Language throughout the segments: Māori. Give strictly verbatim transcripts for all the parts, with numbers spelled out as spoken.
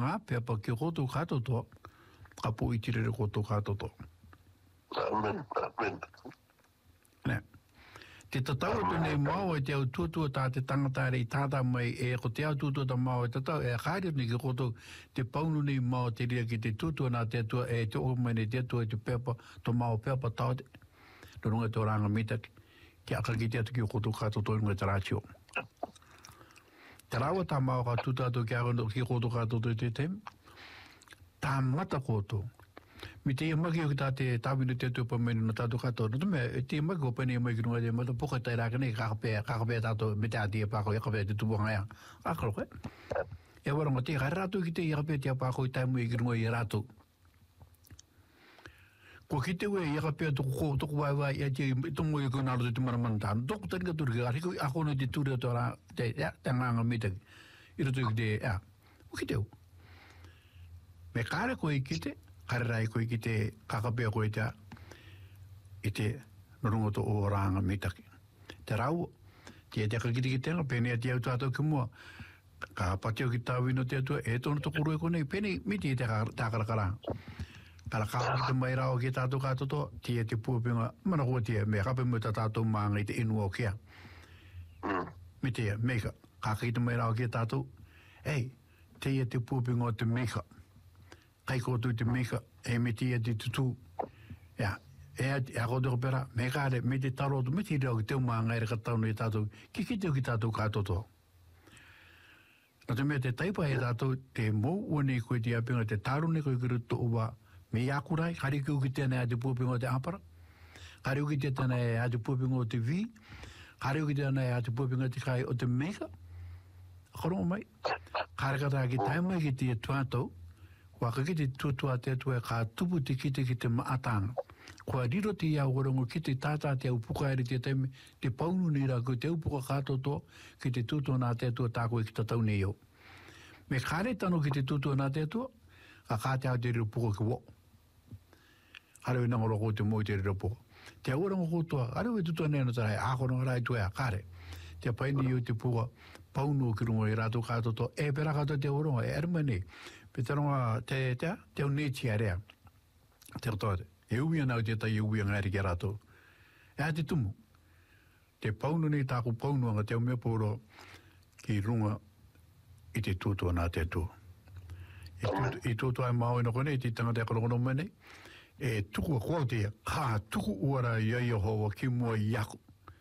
ngā pia pa ki koto katoto, ka po i tirere koto katoto. Amen, amen. Ne. Te tatau tu nei mau e te au tuatua tā te tangata rei tāta mai e ko te au tuatua ta mau e tatau e kāre ni ki koto te paunu nei mau te ria ki te tuatua nā te atua e te o mai nei te atua e te pepa, to mau pepa tau te. Runga te oranga mitaki, ki aka ki te atu ki koto katoto i ngai tarātio. Te rawa tā mau ka tūtātou ki aka ki koto katoto i te teme, tā mata koto. Mi te maki o ki tā te tāwina te atu pa meni no tātou katoto. No me te maki o pani mai ki runga te mata poka tai rāka nei kakapea, kakapea tātou me te ati e pāko i kakapea te tuponga ea. Akaro koe. E waranga te kai rātou ki te i kakapea te pāko i taimu i ki runga i rātou. Ko ki te ue i kakapea toko toko wai wai e te tongo i kunaro te maramana tāna. Toko tani ka turi ka riko i ako no te turi o tōra te nganga mitaki. I roto i ki te ea. O ki te u. Me kāre koe i ki te karerai koe ki te kakapea koe te i te norungoto o ranga mitaki. Te rau, te te kakiti ki tenga, pene te au tātou ki mua. Ka patio ki tāwino te atua, e tono toko rue konei, pene miti te tākarakara. Kala kāka ki te mai rao ki tātou kātoto, te te puapinga, mana kua te me kape mo ta tātou maanga i te inu o kia. Me te meika, kāka ki te mai rao ki tātou, ei, te te puapinga o te meika. Kai koto te meka, e me tia te tutu. Ia, e a koto pera, me kāre, me te taroto, me te reo ki teo maa ngaire ka taunu i tātou, ki ki teo ki tātou kātoto. Nā te mea te taipa e tātou, te mou wane koe te apinga, te tarone koe kuru to uwa, me iakurai, kari ki uki tēnei a te puapinga o te apara, kari uki tēnei a te puapinga o te vi, kari uki tēnei a te puapinga te kai o te meka, korongo mai, kare kata ki taimai ki te tuatou, waka ki te tuatua te atua ka tupu te kite ki te maatanga. Kua riro te iau warongo ki te tātā te au puka eri te teime, te paunu ni rā ko te upuka kātoto ki te tutua nā te atua tāko i ki tatau nei au. Me kāre tano ki te tutua nā te atua, ka kā te au te riro puka ki wo. Harewe nangoro ko te moi te riro puka. Te au warongo kotoa, harewe tutua nei no tarai, ākono rai tua ea, kāre. Te paini iu te puka, paunu o ki rungo i rātou kātoto, e pera kātoa te warongo, e erma nei. Pe te ronga, te te te o neti a rea. Te rotoare. E ui anau te tai e ui angari ki rātou. E a te tumu. Te paunu nei tāku paunu anga te o mea pōro ki runga i te tūtua nā te tū. I tūtua e mau ina kone, i te tangata e korokono mene. E tuku a kua te kā tuku uara i aia hoa ki mua i aku.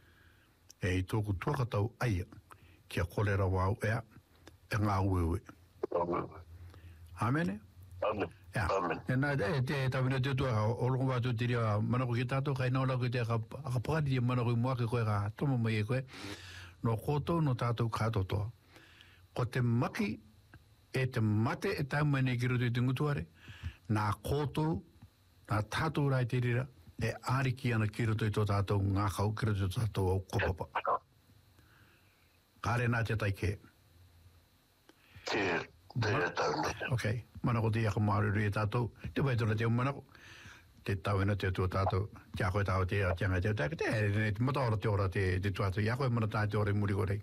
E i tōku tuakatau aia ki a kolera wau ea e ngā uewe. Amen. Amen. Ja. Amen. En nou, te tabina te tua o longo watu te ria manako ki tātou kai nō lau ki te ka pakati te manako i mua ki koe ka tomo mai e koe no koto no tātou kātotoa. Ko te maki e te mate e tau mai nei ki roto i te ngutuare, nā koto, nā tātou rai te rira, e āriki ana ki roto i tō tātou ngākau, ki roto i tō tātou au kopapa. Kāre nā te taike. Te, te tau nei. Ok, manako te iaka maaruru e tātou, te waitona te manako, te tauina te tua tātou, te ako e tāu te a tianga te te te te te mata ora te ora te te tua te iako e mana tā te ora i muri korei.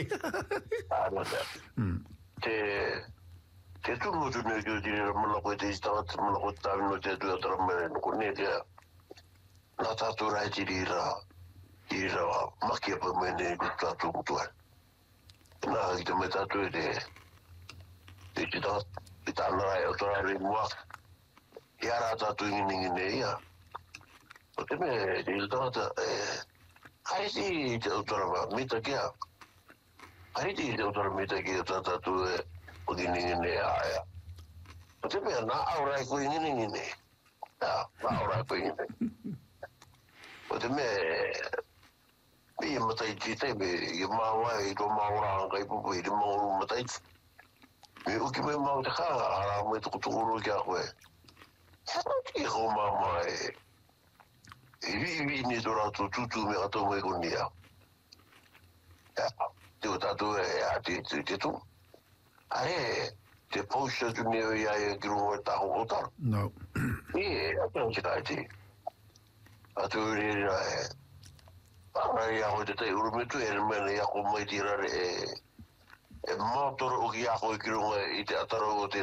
Te, te tunu tu nei ki tine manako e te istagat, manako e tāwino te tua tara mere, nuko ne te nā tātou rai te rira, rira makia pa mene i tātou mutua. Nā ki te me tātou e te te te tātou, te tāna rai o tara rai mua, i ara tātou ingi nei ia. O te me, te tāta, hai ti te utara mita kia. Hai ti te utara mita kia tātou e o ingi nei aia. O te me, nā aurai ko ingi nei. Ja, nā aurai ko ingi nei. O te me, me i matai ti te me, i maua i tō maura anka i pupu i te mauru matai. Me uki me mau te kā, ara me tuku tukuru ki a koe. Ki ho mama e e vi ni do rato tutu me ato me gonia. Ja, te o tatu e a te te tu. Are te posta tu ne ia e gru ta o ta. No. E a te ka ti. A tu ri ra e. Ara ia ho te te urumetu e me ia ko mai tira e e motor o ki a ko i gru i te ataro o te